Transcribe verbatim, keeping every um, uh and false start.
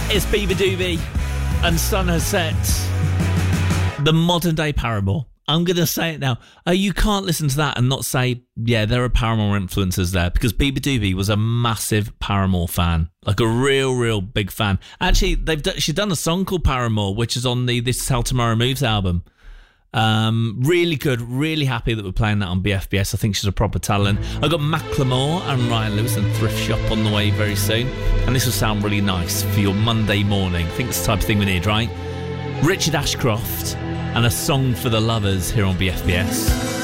It's Beaver Doobie and Sun Has Set. The modern day Paramore. I'm going to say it now. Uh, you can't listen to that and not say, yeah, there are Paramore influences there, because Beaver Doobie was a massive Paramore fan, like a real, real big fan. Actually, they've done, she's done a song called Paramore, which is on the This Is How Tomorrow Moves album. Um, really good, really happy that we're playing that on B F B S. I think she's a proper talent. I got Macklemore and Ryan Lewis and Thrift Shop on the way very soon, and this will sound really nice for your Monday morning. I think it's the type of thing we need, right? Richard Ashcroft and A Song for the Lovers here on B F B S.